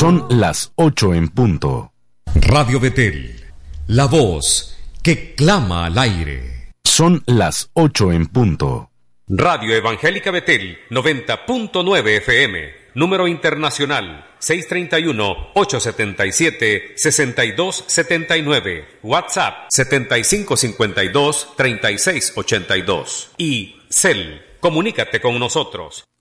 Son las 8 en punto. Radio Betel, la voz que clama al aire. Son las 8 en punto. Radio Evangélica Betel, 90.9 FM, número internacional 631-877-6279, WhatsApp 7552-3682 y CEL. Comunícate con nosotros